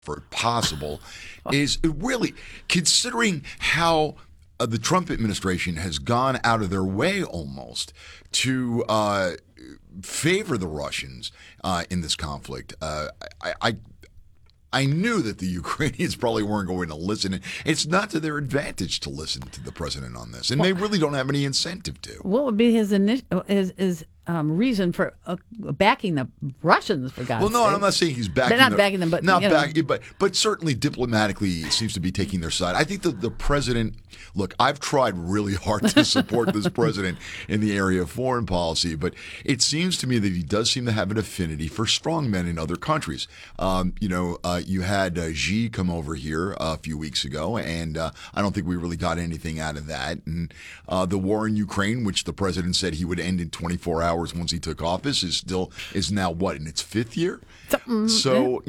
for possible is really considering how the Trump administration has gone out of their way almost to favor the Russians in this conflict. I knew that the Ukrainians probably weren't going to listen. It's not to their advantage to listen to the president on this, and they really don't have any incentive to. What would be his reason for backing the Russians, for God's sake? Well, no, I'm not saying he's backing. They're not backing them, but not backing, but certainly diplomatically he seems to be taking their side. I think that the president. Look, I've tried really hard to support this president in the area of foreign policy, but it seems to me that he does seem to have an affinity for strongmen in other countries. You had Xi come over here a few weeks ago, and I don't think we really got anything out of that. And the war in Ukraine, which the president said he would end in 24 hours once he took office, is now what, in its fifth year? So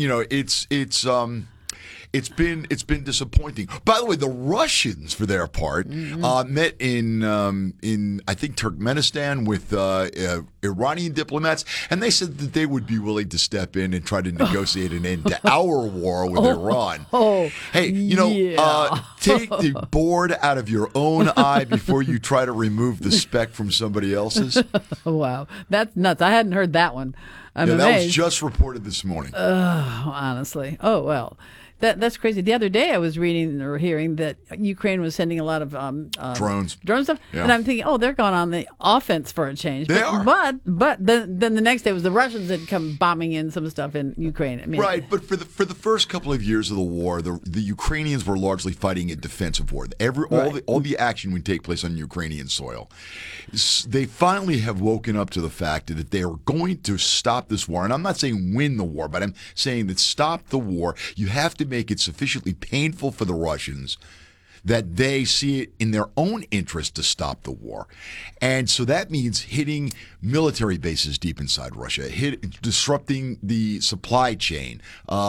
it's been disappointing. By the way, the Russians, for their part, met in I think Turkmenistan with Iranian diplomats, and they said that they would be willing to step in and try to negotiate an end to our war with Iran. Hey, take the board out of your own eye before you try to remove the speck from somebody else's. Wow, that's nuts. I hadn't heard that one. That was just reported this morning. Honestly. Oh, well. That's crazy. The other day I was reading or hearing that Ukraine was sending a lot of drones stuff, and I'm thinking, they're going on the offense for a change. They are. But then the next day was the Russians had come bombing in some stuff in Ukraine. I mean, right, but for the first couple of years of the war, the Ukrainians were largely fighting a defensive war. All the action would take place on Ukrainian soil. They finally have woken up to the fact that they are going to stop this war, and I'm not saying win the war, but I'm saying that stop the war. You have to make it sufficiently painful for the Russians that they see it in their own interest to stop the war. And so that means hitting military bases deep inside Russia, disrupting the supply chain,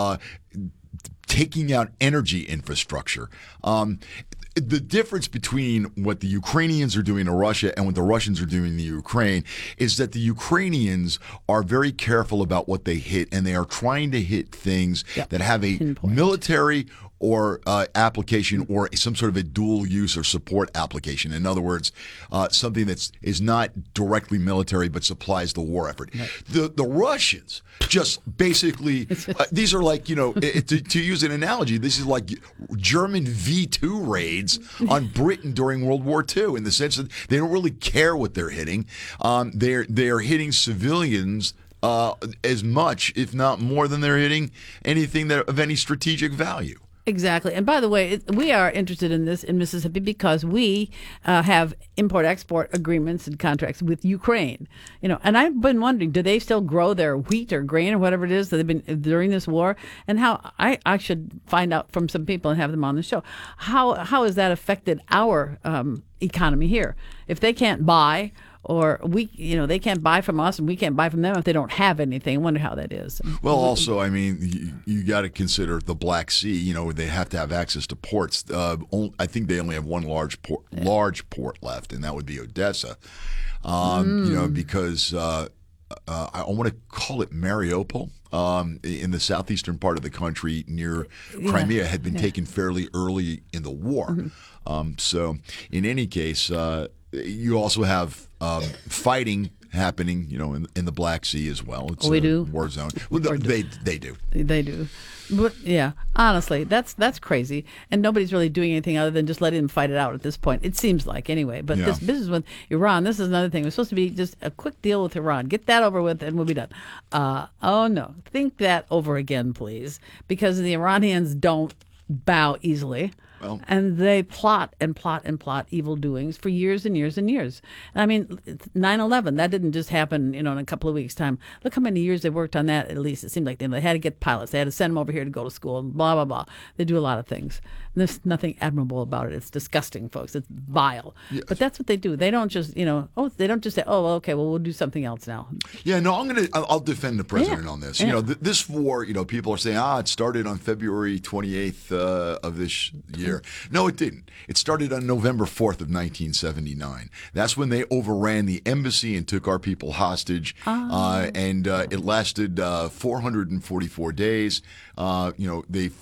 taking out energy infrastructure. The difference between what the Ukrainians are doing to Russia and what the Russians are doing to Ukraine is that the Ukrainians are very careful about what they hit, and they are trying to hit things that have a military or application or some sort of a dual use or support application. In other words, something that is not directly military but supplies the war effort. Right. The Russians just basically, these are like, to use an analogy, this is like German V2 raids on Britain during World War II, in the sense that they don't really care what they're hitting. They're hitting civilians as much, if not more, than they're hitting anything of any strategic value. Exactly. And by the way, we are interested in this in Mississippi because we have import-export agreements and contracts with Ukraine. And I've been wondering, do they still grow their wheat or grain or whatever it is that they've been during this war? And how I should find out from some people and have them on the show. How has that affected our economy here? If they can't buy, or they can't buy from us and we can't buy from them if they don't have anything. I wonder how that is. Well, also, I mean, you got to consider the Black Sea. They have to have access to ports. I think they only have one large port left, and that would be Odessa. Because I want to call it Mariupol. In the southeastern part of the country near Crimea had been taken fairly early in the war. So in any case, you also have fighting happening, in the Black Sea as well. It's a war zone. Well, they do. They do. But yeah, honestly, that's crazy, and nobody's really doing anything other than just letting them fight it out at this point. It seems like, anyway. But this business with Iran, this is another thing. It was supposed to be just a quick deal with Iran. Get that over with, and we'll be done. Oh no, think that over again, please, because the Iranians don't bow easily. Well, and they plot and plot and plot evil doings for years and years and years. I mean, 9/11, that didn't just happen, in a couple of weeks' time. Look how many years they worked on that, at least. It seemed like they had to get pilots. They had to send them over here to go to school and blah, blah, blah. They do a lot of things. And there's nothing admirable about it. It's disgusting, folks. It's vile. Yes. But that's what they do. They don't just, they don't just say, okay, well, we'll do something else now. Yeah, no, I'll defend the president on this. Yeah. This war, people are saying, it started on February 28th of this year. earlier. No, it didn't. It started on November 4th of 1979. That's when they overran the embassy and took our people hostage. And it lasted 444 days. They